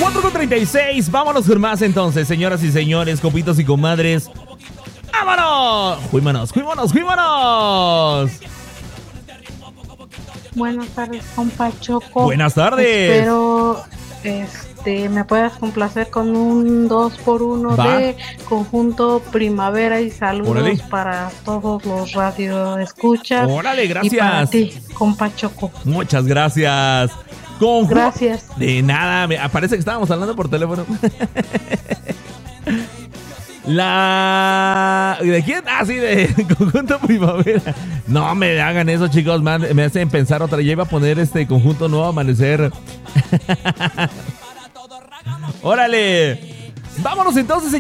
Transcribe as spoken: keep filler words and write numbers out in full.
cuatro con treinta y seis. Vámonos con más entonces, señoras y señores, copitos y comadres. ¡Vámonos! ¡Fuímonos, fuímonos, fuímonos! Buenas tardes, compa Choco. Buenas tardes. Espero este, me puedas complacer con un dos por uno de Conjunto Primavera y saludos. Órale. Para todos los radioescuchas. Órale, gracias. Y para ti, compa Choco. Muchas gracias. Conjun- Gracias. De nada, me parece que estábamos hablando por teléfono. La... ¿De quién? Ah, sí, de Conjunto Primavera. No me hagan eso, chicos, man, me hacen pensar otra. Ya iba a poner este Conjunto Nuevo Amanecer. Órale. Vámonos entonces, señor.